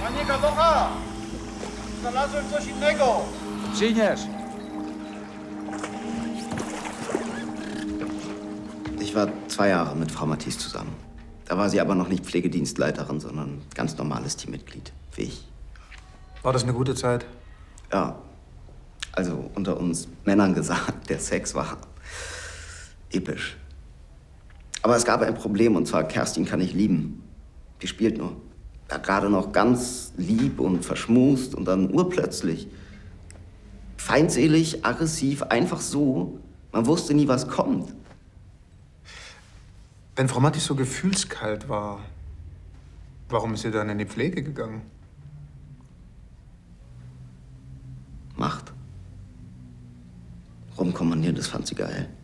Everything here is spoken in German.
Panie Kadocha! Znalazłem coś innego! Przyniesz! Ich war 2 Jahre mit Frau Mathies zusammen. Da war sie aber noch nicht Pflegedienstleiterin, sondern ganz normales Teammitglied, wie ich. War das eine gute Zeit? Ja, also unter uns Männern gesagt, der Sex war episch. Aber es gab ein Problem, und zwar Kerstin kann ich lieben. Die spielt nur. Ja, gerade noch ganz lieb und verschmust und dann urplötzlich. Feindselig, aggressiv, einfach so. Man wusste nie, was kommt. Wenn Frau Mattis so gefühlskalt war, warum ist sie dann in die Pflege gegangen? Macht. Rumkommandieren, das fand sie geil.